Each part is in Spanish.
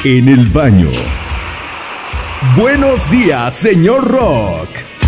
en el baño. Buenos días, señor Rock.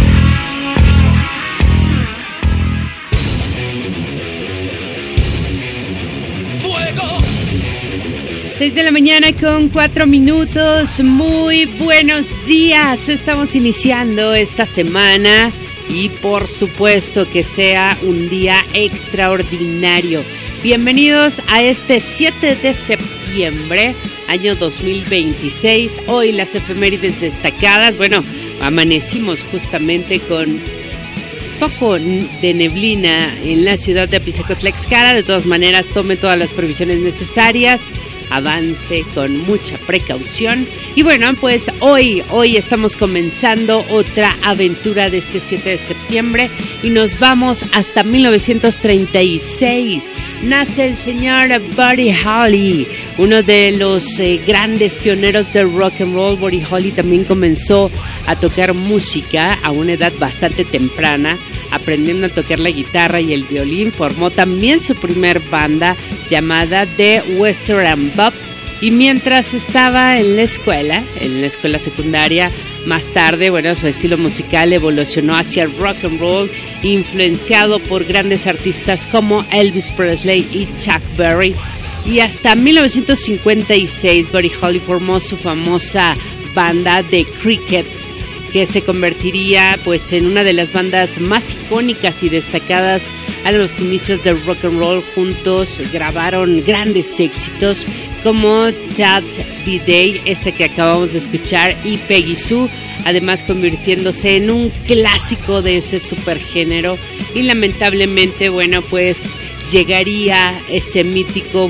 ¡Fuego! 6 de la mañana con 4 minutos. Muy buenos días. Estamos iniciando esta semana y por supuesto que sea un día extraordinario. Bienvenidos a este 7 de septiembre, año 2026. Hoy las efemérides destacadas. Bueno, amanecimos justamente con poco de neblina en la ciudad de Apizaco-Tlaxcala. De todas maneras, tome todas las previsiones necesarias. Avance con mucha precaución. Y bueno, pues hoy estamos comenzando otra aventura de este 7 de septiembre y nos vamos hasta 1936. Nace el señor Buddy Holly, uno de los grandes pioneros del rock and roll. Buddy Holly también comenzó a tocar música a una edad bastante temprana, aprendiendo a tocar la guitarra y el violín. Formó también su primer banda llamada The Western Bop. Y mientras estaba en la escuela secundaria, más tarde, bueno, su estilo musical evolucionó hacia el rock and roll, influenciado por grandes artistas como Elvis Presley y Chuck Berry. Y hasta 1956, Buddy Holly formó su famosa banda The Crickets, que se convertiría pues en una de las bandas más icónicas y destacadas a los inicios del rock and roll. Juntos grabaron grandes éxitos como That Be Day, que acabamos de escuchar, y Peggy Sue, además convirtiéndose en un clásico de ese supergénero. Y lamentablemente, bueno, pues llegaría ese mítico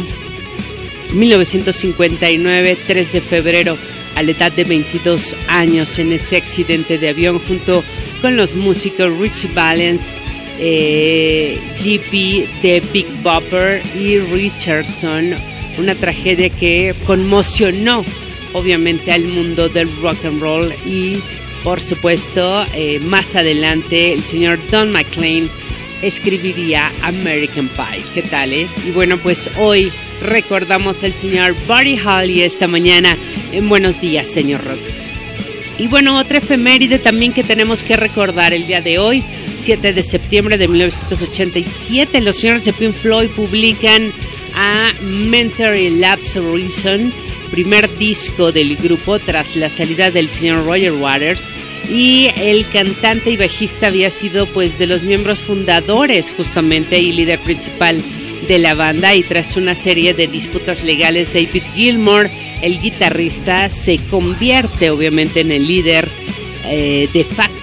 1959, 3 de febrero, a la edad de 22 años, en este accidente de avión junto con los músicos Richie Valens, G.P. de Big Bopper y Richardson. Una tragedia que conmocionó obviamente al mundo del rock and roll. Y por supuesto más adelante el señor Don McLean escribiría American Pie. ¿Qué tal, Y bueno, pues hoy recordamos al señor Buddy Holly esta mañana en Buenos Días, señor Rock. Y bueno, otra efeméride también que tenemos que recordar el día de hoy, 7 de septiembre de 1987, los señores de Pink Floyd publican a Mentally Lapse Reason, primer disco del grupo tras la salida del señor Roger Waters. Y el cantante y bajista había sido pues de los miembros fundadores justamente y líder principal de la banda, y tras una serie de disputas legales, David Gilmour, el guitarrista, se convierte obviamente en el líder de facto